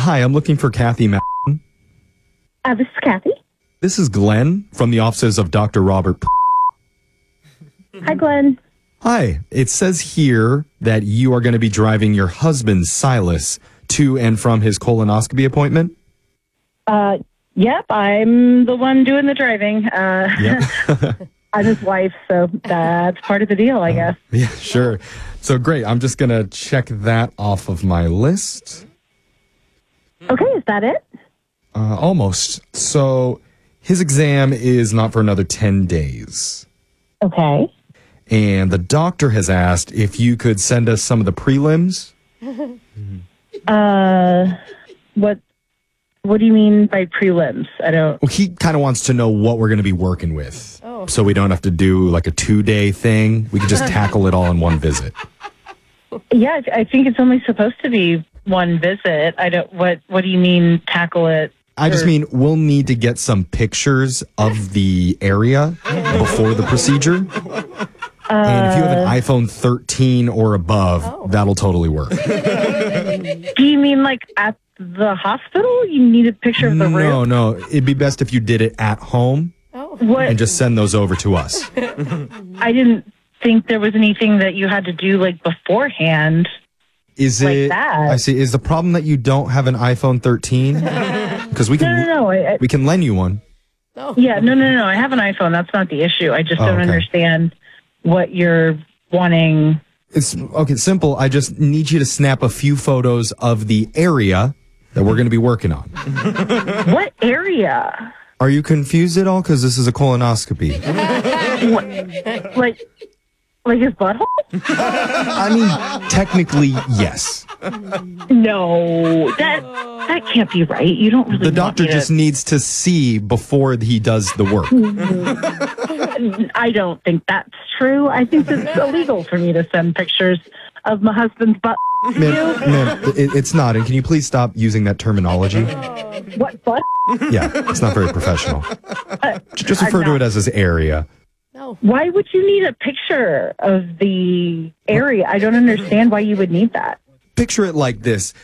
Hi, I'm looking for Kathy This is Kathy. This is Glenn from the offices of Dr. Robert. Hi, Glenn. Hi. It says here that you are going to be driving your husband, Silas, to and from his colonoscopy appointment. Yep, I'm the one doing the driving. Yep. I'm his wife, so that's part of the deal, I guess. Yeah, sure. So great. I'm just going to check that off of my list. Okay, is that it? Almost. So his exam is not for another 10 days. Okay. And the doctor has asked if you could send us some of the prelims. What do you mean by prelims? I don't... Well, he kind of wants to know what we're going to be working with. Oh. So we don't have to do like a 2-day thing. We can just tackle it all in one visit. Yeah, I think it's only supposed to be one visit. What do you mean tackle it? I just mean we'll need to get some pictures of the area before the procedure. And if you have an iPhone 13 or above, that'll totally work. Do you mean like at the hospital? You need a picture of the room? No. It'd be best if you did it at home and just send those over to us. I didn't think there was anything that you had to do like beforehand. Is like it? That. I see. Is the problem that you don't have an iPhone 13? Because we can. We can lend you one. Yeah, no. I have an iPhone. That's not the issue. I just don't understand what you're wanting. It's okay. Simple. I just need you to snap a few photos of the area that we're going to be working on. What area? Are you confused at all? Because this is a colonoscopy. Like his butthole? I mean, technically, yes. No, that can't be right. You don't really. The doctor just needs to see before he does the work. I don't think that's true. I think it's illegal for me to send pictures of my husband's butt. Ma'am, it's not. And can you please stop using that terminology? What butt? Yeah, it's not very professional. Just refer to it as his area. No. Why would you need a picture of the area? I don't understand why you would need that. Picture it like this.